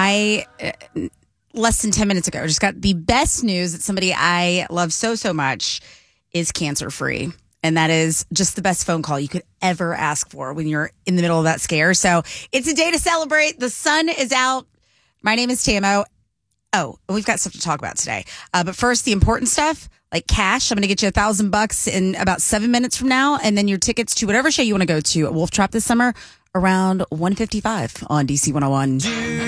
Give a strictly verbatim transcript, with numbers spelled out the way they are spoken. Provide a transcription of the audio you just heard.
I, uh, less than ten minutes ago, just got the best news that somebody I love so, so much is cancer-free. And that is just the best phone call you could ever ask for when you're in the middle of that scare. So it's a day to celebrate. The sun is out. My name is Tamo. Oh, we've got stuff to talk about today. Uh, but first, the important stuff, like cash. I'm going to get you a thousand bucks in about seven minutes from now. And then your tickets to whatever show you want to go to at Wolf Trap this summer around one fifty-five on D C one oh one.